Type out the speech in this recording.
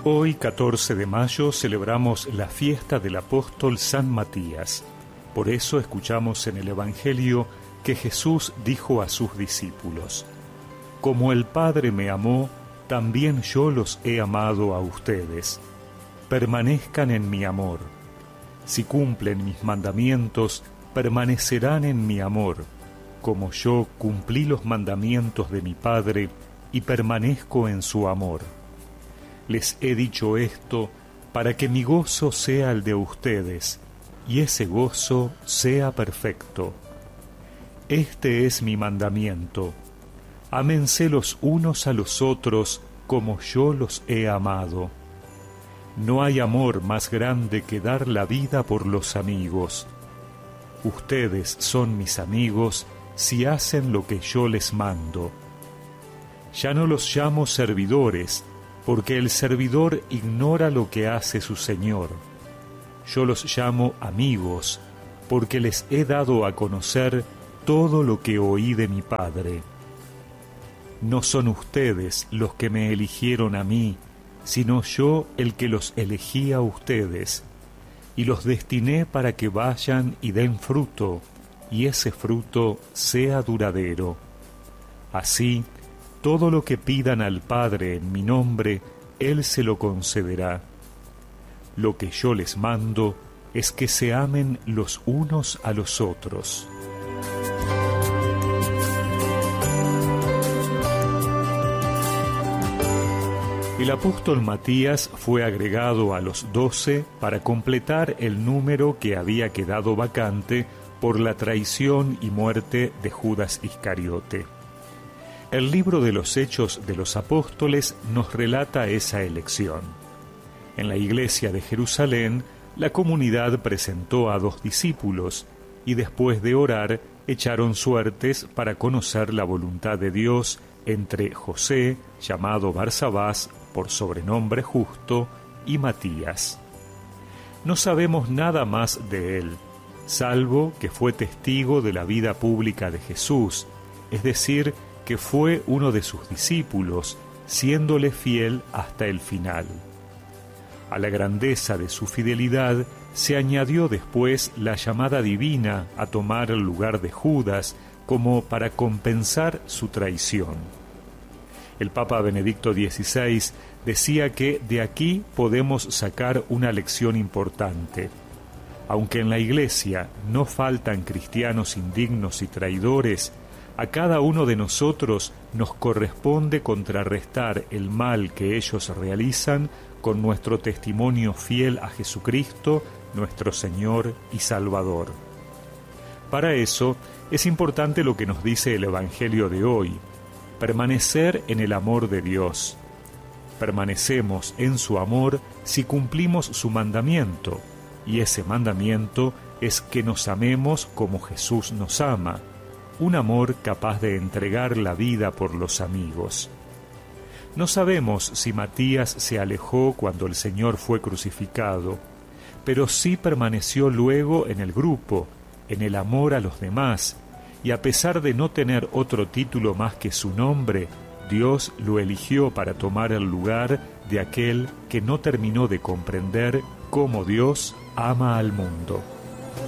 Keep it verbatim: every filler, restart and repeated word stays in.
Hoy, catorce de mayo, celebramos la fiesta del apóstol San Matías. Por eso escuchamos en el Evangelio que Jesús dijo a sus discípulos: Como el Padre me amó, también yo los he amado a ustedes. Permanezcan en mi amor. Si cumplen mis mandamientos, permanecerán en mi amor, como yo cumplí los mandamientos de mi Padre y permanezco en su amor. Les he dicho esto para que mi gozo sea el de ustedes, y ese gozo sea perfecto. Este es mi mandamiento: ámense los unos a los otros como yo los he amado. No hay amor más grande que dar la vida por los amigos. Ustedes son mis amigos si hacen lo que yo les mando. Ya no los llamo servidores, porque el servidor ignora lo que hace su señor. Yo los llamo amigos, porque les he dado a conocer todo lo que oí de mi Padre. No son ustedes los que me eligieron a mí, sino yo el que los elegí a ustedes, y los destiné para que vayan y den fruto, y ese fruto sea duradero. Así, todo lo que pidan al Padre en mi nombre, Él se lo concederá. Lo que yo les mando es que se amen los unos a los otros. El apóstol Matías fue agregado a los doce para completar el número que había quedado vacante por la traición y muerte de Judas Iscariote. El libro de los Hechos de los Apóstoles nos relata esa elección. En la iglesia de Jerusalén, la comunidad presentó a dos discípulos y después de orar echaron suertes para conocer la voluntad de Dios entre José, llamado Barsabás por sobrenombre Justo, y Matías. No sabemos nada más de él, salvo que fue testigo de la vida pública de Jesús, es decir, que fue uno de sus discípulos, siéndole fiel hasta el final. A la grandeza de su fidelidad se añadió después la llamada divina a tomar el lugar de Judas como para compensar su traición. El Papa Benedicto dieciséis decía que de aquí podemos sacar una lección importante. Aunque en la Iglesia no faltan cristianos indignos y traidores, a cada uno de nosotros nos corresponde contrarrestar el mal que ellos realizan con nuestro testimonio fiel a Jesucristo, nuestro Señor y Salvador. Para eso es importante lo que nos dice el Evangelio de hoy: permanecer en el amor de Dios. Permanecemos en su amor si cumplimos su mandamiento, y ese mandamiento es que nos amemos como Jesús nos ama, un amor capaz de entregar la vida por los amigos. No sabemos si Matías se alejó cuando el Señor fue crucificado, pero sí permaneció luego en el grupo, en el amor a los demás, y a pesar de no tener otro título más que su nombre, Dios lo eligió para tomar el lugar de aquel que no terminó de comprender cómo Dios ama al mundo.